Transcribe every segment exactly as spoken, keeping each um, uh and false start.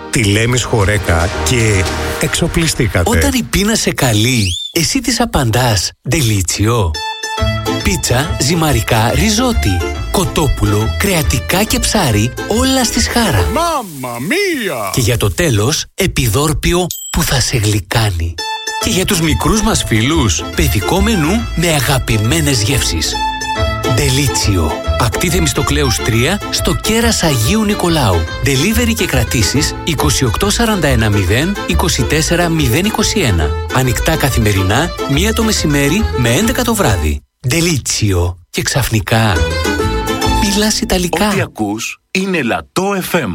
τη Λέμις Χορέκα και εξοπλιστήκατε. Όταν η πείνα σε καλεί, εσύ της απαντάς «Ντελίτσιο». Πίτσα, ζυμαρικά, ριζότι, κοτόπουλο, κρεατικά και ψάρι, όλα στη σχάρα. Μάμμα μία! Και για το τέλος, επιδόρπιο που θα σε γλυκάνει. Και για τους μικρούς μας φίλους, παιδικό μενού με αγαπημένες γεύσεις. Ντελίτσιο. Ακτή Θεμιστοκλέους τρία στο κέρας Αγίου Νικολάου. Delivery και κρατήσεις είκοσι οκτώ σαράντα ένα μηδέν είκοσι τέσσερα μηδέν είκοσι ένα. Ανοιχτά καθημερινά, μία το μεσημέρι με έντεκα το βράδυ. Ντελίτσιο. Και ξαφνικά μιλάς Ιταλικά. Ό,τι ακούς είναι Λατό εφ εμ.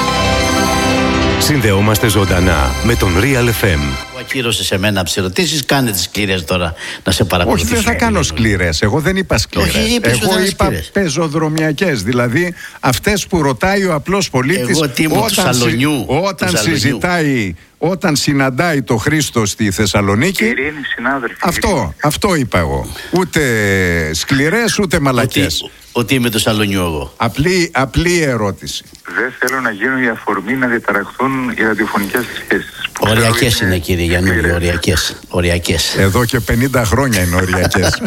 Συνδεόμαστε ζωντανά με τον Real εφ εμ. Ακύρωσε σε μένα να ερωτήσεις, κάνε τις σκληρές τώρα να σε παρακολουθήσω. Όχι, δεν θα κάνω σκληρές. Εγώ δεν είπα σκληρές. Όχι, είπες Εγώ είπα σκληρές. Πεζοδρομιακές. Δηλαδή αυτές που ρωτάει ο απλός πολίτης. Εγώ τι μου, του Σαλονιού. Όταν του συζητάει, όταν συναντάει το Χρήστο στη Θεσσαλονίκη. Ειρήνη, συνάδελφοι. Αυτό, αυτό είπα εγώ. Ούτε σκληρές ούτε μαλακές. Ότι, ότι είμαι το Σαλονιού εγώ. Απλή, απλή ερώτηση. Δεν θέλω να γίνω η αφορμή να διαταραχθούν οι ραδιοφωνικές σχέσεις. Οριακές είναι, κύριε Γιαννούλη, οριακές. οριακές. Εδώ και πενήντα χρόνια είναι οριακές.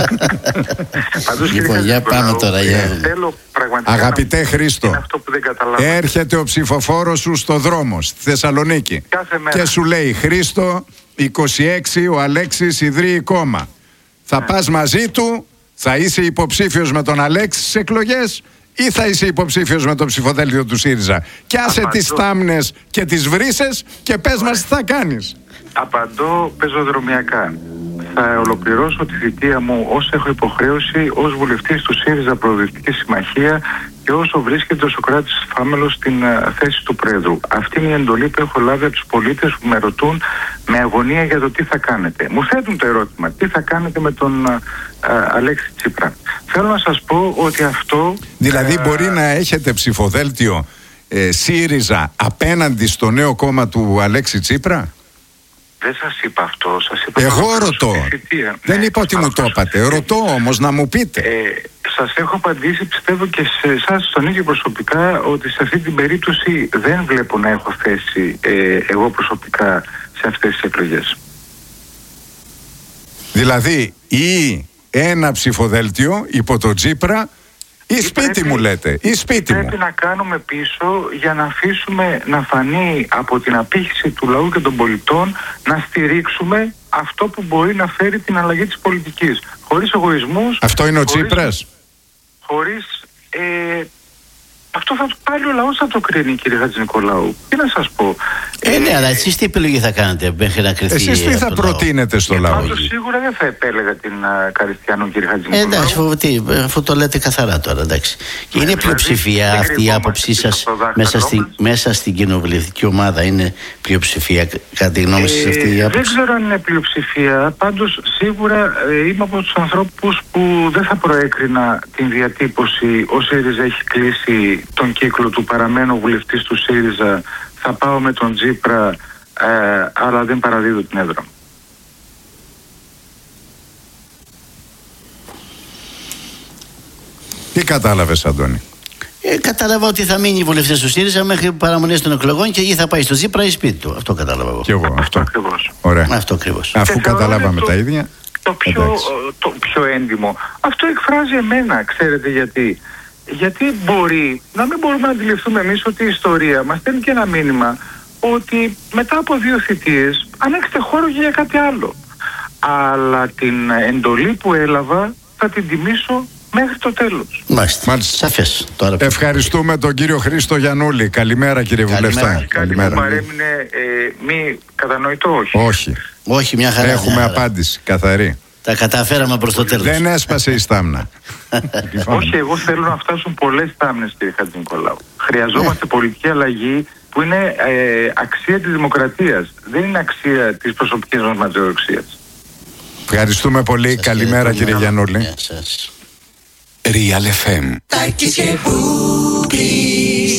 Λοιπόν, για πάμε τώρα. Για... Θέλω πραγματικά. Αγαπητέ Χρήστο, αυτό που δεν καταλάβω. Έρχεται ο ψηφοφόρος σου στο δρόμο, στη Θεσσαλονίκη. Κάθε μέρα. Και σου λέει: Χρήστο, είκοσι έξι ο Αλέξης ιδρύει κόμμα. Θα ναι. πας μαζί του, θα είσαι υποψήφιος με τον Αλέξη στις εκλογές ή θα είσαι υποψήφιος με το ψηφοδέλτιο του ΣΥΡΙΖΑ? Και άσε Απαντώ. τις τάμνες και τις βρύσες και πες μας τι θα κάνεις. Απαντώ πεζοδρομιακά. Θα ολοκληρώσω τη θητεία μου ως έχω υποχρέωση ως βουλευτής του ΣΥΡΙΖΑ Προοδευτική Συμμαχία και όσο βρίσκεται ο Σωκράτης Φάμελος στην uh, θέση του Πρόεδρου. Αυτή είναι η εντολή που έχω λάβει από τους πολίτες που με ρωτούν με αγωνία για το τι θα κάνετε. Μου θέτουν το ερώτημα, τι θα κάνετε με τον uh, uh, Αλέξη Τσίπρα. Θέλω να σας πω ότι αυτό... Δηλαδή uh, μπορεί να έχετε ψηφοδέλτιο ε, ΣΥΡΙΖΑ απέναντι στο νέο κόμμα του Αλέξη Τσίπρα? Δεν σας είπα αυτό, σας είπα... Εγώ ρωτώ. Δεν ναι, είπα ότι μου το είπατε. Ρωτώ όμως να μου πείτε. Ε, σας έχω απαντήσει, πιστεύω και σε εσάς στον ίδιο προσωπικά, ότι σε αυτή την περίπτωση δεν βλέπω να έχω θέση ε, εγώ προσωπικά σε αυτές τις εκλογές. Δηλαδή ή ένα ψηφοδέλτιο υπό το Τσίπρα ή σπίτι πρέπει, μου λέτε, ή σπίτι πρέπει μου. να κάνουμε πίσω για να αφήσουμε να φανεί από την απήχηση του λαού και των πολιτών να στηρίξουμε αυτό που μπορεί να φέρει την αλλαγή της πολιτικής. Χωρίς εγωισμούς. Αυτό είναι ο χωρίς, Τσίπρας. Χωρίς... Ε, αυτό θα πάλι ο λαός θα το κρίνει, κύριε Χατζηνικολάου. Τι να σας πω. Ε, ναι, αλλά εσείς τι επιλογή θα κάνετε μέχρι να κρυθεί? Εσείς τι θα προτείνετε στο λαό? Πάντως σίγουρα δεν θα επέλεγα την uh, Καριστιανού, κύριε Χατζηνικολάου. Ε, εντάξει, φοβητή, αφού το λέτε καθαρά τώρα, εντάξει. Και είναι πλειοψηφία δηλαδή, αυτή η άποψή σας μέσα, στη, μέσα στην κοινοβουλευτική ομάδα? Είναι πλειοψηφία κατά τη γνώμη σας αυτή η άποψη? Δεν ξέρω αν είναι πλειοψηφία. Πάντως σίγουρα ε, είμαι από τους ανθρώπους που δεν θα προέκρινα την διατύπωση ο ΣΥΡΙΖΑ έχει κλείσει τον κύκλο του παραμένω βουλευτής του ΣΥΡΙΖΑ, θα πάω με τον Τσίπρα, ε, αλλά δεν παραδίδω την έδρα μου. Τι κατάλαβες, Αντώνη? Ε, κατάλαβα ότι θα μείνει βουλευτής του ΣΥΡΙΖΑ μέχρι παραμονές των εκλογών και ή θα πάει στο Τσίπρα ή σπίτι του. Αυτό κατάλαβα εγώ. Κι εγώ αυτό. Αυτό ακριβώς. Ωραία. Αυτό ακριβώς. Αφού Και καταλάβαμε το, τα ίδια. Το πιο, το πιο έντιμο. Αυτό εκφράζει εμένα, ξέρετε γιατί. Γιατί μπορεί να μην μπορούμε να αντιληφθούμε εμείς ότι η ιστορία μας στέλνει και ένα μήνυμα ότι μετά από δύο θητείες ανοίξτε χώρο για κάτι άλλο. Αλλά την εντολή που έλαβα θα την τιμήσω μέχρι το τέλος. Μάλιστα. Μάλιστα. Σαφές. Τώρα ευχαριστούμε τον κύριο Χρήστο Γιαννούλη. Καλημέρα, κύριε Βουλευτά. Καλημέρα. Κάτι που παρέμεινε ε, μη κατανοητό, όχι? Όχι. Όχι, μια χαρά. Έχουμε μια χαρά. απάντηση καθαρή. Τα καταφέραμε προς το τέλος. Δεν έσπασε η στάμνα. Όχι, εγώ θέλω να φτάσουν πολλές στάμνες, κύριε Χατζηνικολάου. Χρειαζόμαστε πολιτική αλλαγή που είναι ε, αξία της δημοκρατίας. Δεν είναι αξία της προσωπικής μας ματαιοδοξίας. Ευχαριστούμε πολύ. Σας Καλημέρα, κύριε Γιαννούλη. Real εφ εμ. Τάκης και Μπούκλης.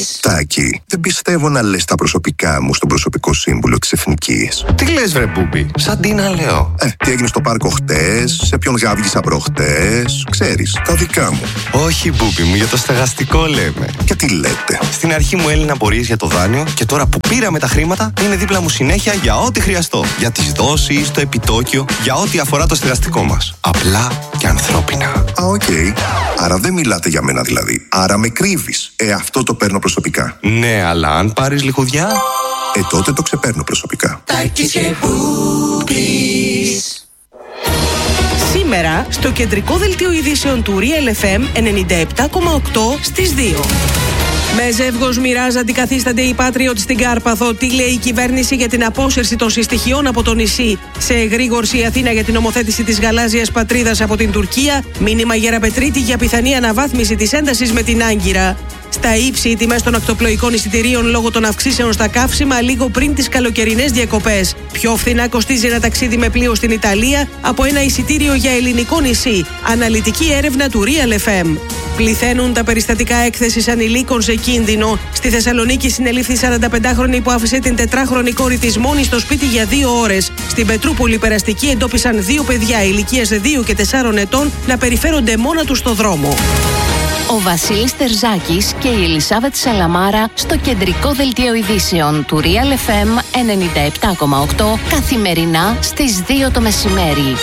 Τάκη, δεν πιστεύω να λες τα προσωπικά μου στον προσωπικό σύμβουλο της Εθνικής. Τι λες βρε Μπούμπη, σαν τι να λέω. Ε, τι έγινε στο πάρκο χτες, σε ποιον γάβγισα προχτές, ξέρεις, τα δικά μου. Όχι Μπούμπη μου, για το στεγαστικό λέμε. Και τι λέτε. Στην αρχή μου έλυναν απορίες για το δάνειο και τώρα που πήραμε τα χρήματα είναι δίπλα μου συνέχεια για ό,τι χρειαστώ. Για τις δόσεις, το επιτόκιο, για ό,τι αφορά το στεγαστικό μας. Απλά και ανθρώπινα. Α, οκ. Okay. Άρα δεν μιλάτε για μένα δηλαδή. Άρα με κρύβεις. Ε, αυτό το παίρνω προσωπικά. Ναι, αλλά αν πάρεις λιχουδιά... Ε, τότε το ξεπαίρνω προσωπικά. Τάκης και Μπούμπης. Σήμερα, στο κεντρικό δελτίο ειδήσεων του Real εφ εμ ενενήντα επτά κόμμα οκτώ στις δύο. Με ζεύγος μοιράζ αντικαθίστανται οι Patriot στην Κάρπαθο. Τι λέει η κυβέρνηση για την απόσυρση των συστοιχειών από το νησί. Σε εγρήγορση η Αθήνα για την ομοθέτηση της γαλάζιας πατρίδας από την Τουρκία. Μήνυμα Γεραπετρίτη για πιθανή αναβάθμιση της έντασης με την Άγκυρα. Στα ύψη οι τιμές των ακτοπλοϊκών εισιτηρίων λόγω των αυξήσεων στα καύσιμα λίγο πριν τις καλοκαιρινές διακοπές. Πιο φθηνά κοστίζει ένα ταξίδι με πλοίο στην Ιταλία από ένα εισιτήριο για ελληνικό νησί. Αναλυτική έρευνα του Real εφ εμ. Πληθαίνουν τα περιστατικά έκθεσης ανηλίκων σε κίνδυνο. Στη Θεσσαλονίκη συνελήφθη σαρανταπεντάχρονη που άφησε την τετράχρονη κόρη της μόνη στο σπίτι για δύο ώρες. Στην Πετρούπολη περαστικοί εντόπισαν δύο παιδιά ηλικίας δύο και τεσσάρων ετών να περιφέρονται μόνα τους στο δρόμο. Ο Βασίλης Τερζάκης και η Ελισάβετ Σαλαμάρα στο κεντρικό δελτίο ειδήσεων του Real εφ εμ ενενήντα επτά κόμμα οκτώ καθημερινά στις δύο το μεσημέρι.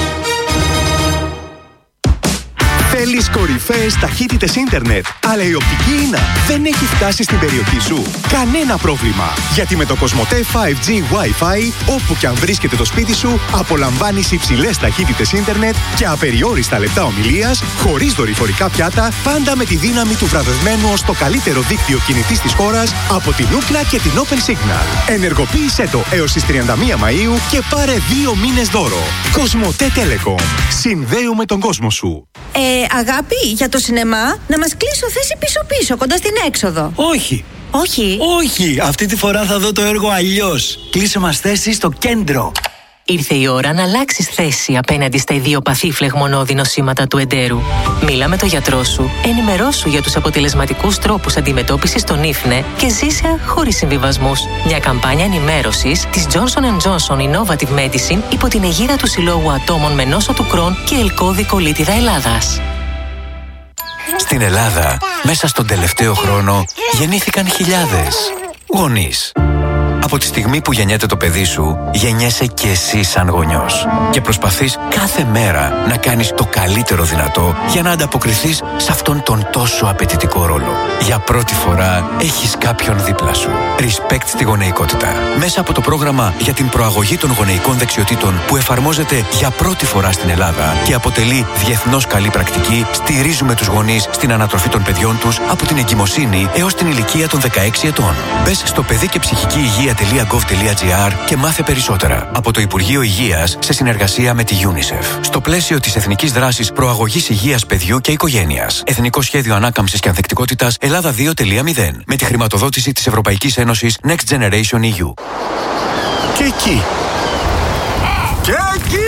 Θέλεις κορυφαίες ταχύτητες ίντερνετ, αλλά η οπτική ίνα δεν έχει φτάσει στην περιοχή σου? Κανένα πρόβλημα, γιατί με το Κοσμοτέ φάιβ τζι Wi-Fi, όπου και αν βρίσκεται το σπίτι σου, απολαμβάνεις υψηλές ταχύτητες ίντερνετ και απεριόριστα λεπτά ομιλίας, χωρίς δορυφορικά πιάτα, πάντα με τη δύναμη του βραβευμένου ως το καλύτερο δίκτυο κινητής της χώρας από την Ookla και την Open Signal. Ενεργοποίησέ το έως τις τριάντα μία Μαΐου και πάρε δύο μήνες δώρο. Κοσμοτέ Telecom. Συνδέουμε τον κόσμο σου. Ε, αγάπη, για το σινεμά, να μας κλείσω θέση πίσω-πίσω, κοντά στην έξοδο. Όχι. Όχι. Όχι, αυτή τη φορά θα δω το έργο αλλιώς. Κλείσε μας θέση στο κέντρο. Ήρθε η ώρα να αλλάξεις θέση απέναντι στα ιδιοπαθή φλεγμονώδη νοσήματα του εντέρου. Μίλα με τον γιατρό σου, ενημερώσου για τους αποτελεσματικούς τρόπους αντιμετώπισης των ίφνε και ζήσε χωρίς συμβιβασμούς. Μια καμπάνια ενημέρωσης της Johnson εντ Johnson Innovative Medicine υπό την αιγίδα του Συλλόγου Ατόμων με νόσο του Κρόν και Ελκώδη Κολίτιδα Ελλάδας. Στην Ελλάδα, μέσα στον τελευταίο χρόνο, γεννήθηκαν χιλιάδες γονείς. Από τη στιγμή που γεννιέται το παιδί σου, γεννιέσαι και εσύ σαν γονιός. Και προσπαθείς κάθε μέρα να κάνεις το καλύτερο δυνατό για να ανταποκριθείς σε αυτόν τον τόσο απαιτητικό ρόλο. Για πρώτη φορά έχεις κάποιον δίπλα σου. Respect στη γονεϊκότητα. Μέσα από το πρόγραμμα για την προαγωγή των γονεϊκών δεξιοτήτων που εφαρμόζεται για πρώτη φορά στην Ελλάδα και αποτελεί διεθνώς καλή πρακτική, στηρίζουμε τους γονείς στην ανατροφή των παιδιών τους από την εγκυμοσύνη έως την ηλικία των δεκαέξι ετών. Μπες στο παιδί και ψυχική υγεία τελεία γκοβ τελεία τζι άρ και μάθε περισσότερα. Από το Υπουργείο Υγείας σε συνεργασία με τη UNICEF. Στο πλαίσιο της Εθνικής Δράσης Προαγωγής Υγείας Παιδιού και Οικογένειας. Εθνικό Σχέδιο Ανάκαμψης και Ανθεκτικότητας Ελλάδα δύο τελεία μηδέν. Με τη χρηματοδότηση της Ευρωπαϊκής Ένωσης Next Generation ι γιου. Και εκεί. Και εκεί.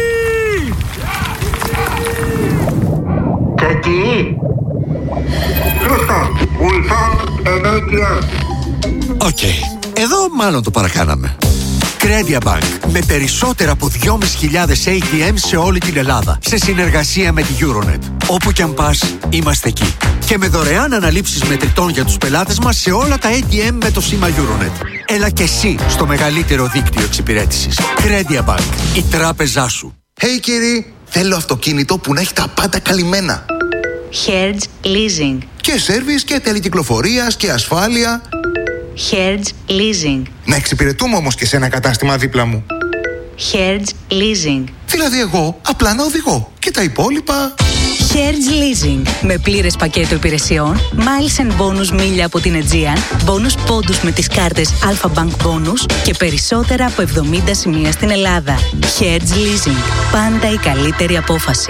Και εκεί. Χρήστο, Ulsan ενέκεια. Οκ. Εδώ μάλλον το παρακάναμε. Credia Bank. Με περισσότερα από δυόμισι χιλιάδες έι τι εμ σε όλη την Ελλάδα. Σε συνεργασία με τη Euronet. Όπου κι αν πας, είμαστε εκεί. Και με δωρεάν αναλήψεις μετρητών για τους πελάτες μας σε όλα τα έι τι εμ με το σήμα Euronet. Έλα και εσύ στο μεγαλύτερο δίκτυο εξυπηρέτησης. Credia Bank. Η τράπεζά σου. Hey κύριε, θέλω αυτοκίνητο που να έχει τα πάντα καλυμμένα. Hertz Leasing. Και σέρβις και τελεκυκλοφορίας και ασφάλεια. Hertz Leasing. Να εξυπηρετούμε όμως και σε ένα κατάστημα δίπλα μου. Hertz Leasing. Δηλαδή εγώ απλά να οδηγώ και τα υπόλοιπα. Hertz Leasing. Με πλήρες πακέτο υπηρεσιών, miles and bonus μίλια από την Aegean, bonus πόντους με τις κάρτες Alpha Bank Bonus και περισσότερα από εβδομήντα σημεία στην Ελλάδα. Hertz Leasing. Πάντα η καλύτερη απόφαση.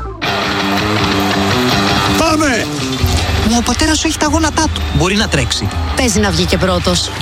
Πάμε! Ο πατέρας σου έχει τα γόνατά του. Μπορεί να τρέξει. Παίζει να βγει και πρώτος.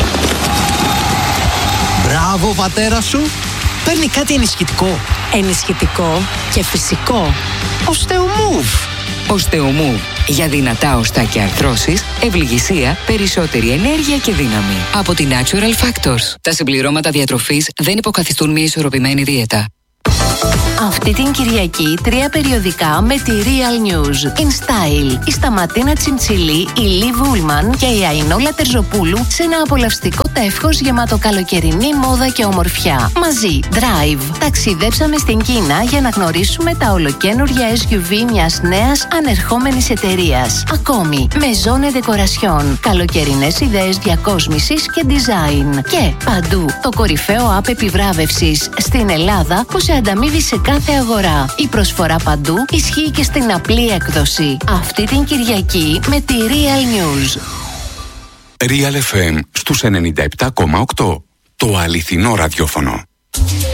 Μπράβο, πατέρα σου. Παίρνει κάτι ενισχυτικό. Ενισχυτικό και φυσικό. Οστεομούβ. Οστεομούβ. Για δυνατά οστά και αρθρώσεις, ευληγησία, περισσότερη ενέργεια και δύναμη. Από τη Natural Factors. Τα συμπληρώματα διατροφής δεν υποκαθιστούν μια ισορροπημένη δίαιτα. Αυτή την Κυριακή τρία περιοδικά με τη Real News. In Style, η Σταματίνα Τσιντσιλή, η Λί Βούλμαν και η Αϊνόλα Τερζοπούλου σε ένα απολαυστικό τεύχος γεμάτο καλοκαιρινή μόδα και ομορφιά. Μαζί, Drive. Ταξιδέψαμε στην Κίνα για να γνωρίσουμε τα ολοκαίνουργια ες γιου βι μιας νέας ανερχόμενης εταιρείας. Ακόμη, Maison Decoration. Καλοκαιρινές ιδέες διακόσμησης και design. Και παντού, το κορυφαίο app επιβράβευσης στην Ελλάδα που σε ανταμείβει σε κάθε αγορά. Η προσφορά παντού ισχύει και στην απλή έκδοση. Αυτή την Κυριακή με τη Real News. Real εφ εμ στους ενενήντα επτά κόμμα οκτώ. Το αληθινό ραδιόφωνο.